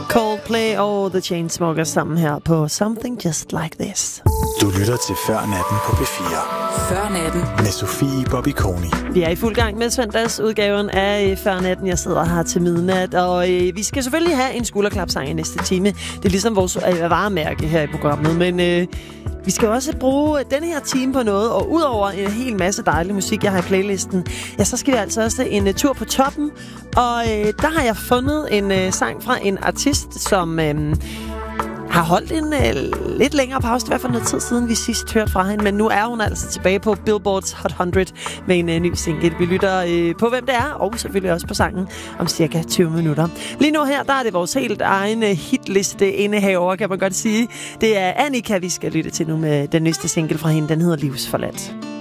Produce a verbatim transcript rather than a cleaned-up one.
Coldplay og The Chainsmokers sammen her på Something Just Like This. Du lytter til Før Natten på P fire. Før Natten. Med Sofie Bobby-Koni. Vi er i fuld gang med søndagsudgaven af Før Natten. Jeg sidder her til midnat, og øh, vi skal selvfølgelig have en skulderklapsang i næste time. Det er ligesom vores øh, varemærke her i programmet, men øh, vi skal også bruge denne her time på noget, og udover en hel masse dejlig musik, jeg har i playlisten, ja, så skal vi altså også en uh, tur på toppen, og øh, der har jeg fundet en øh, sang fra en artist, som øh, har holdt en øh, lidt længere pause, i hvert fald noget tid siden vi sidst hørte fra hende, men nu er hun altså tilbage på Billboards Hot hundrede med en øh, ny single. Vi lytter øh, på, hvem det er, og selvfølgelig også på sangen om cirka tyve minutter. Lige nu her, der er det vores helt egen øh, hitliste indehaver, kan man godt sige. Det er Annika, vi skal lytte til nu med den næste single fra hende. Den hedder Livsforladt.